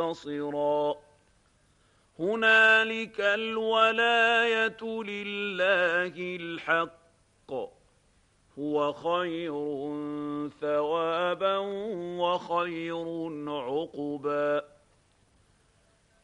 منتصرا هنالك الولاية لله الحق هو خير ثوابا وخير عقبا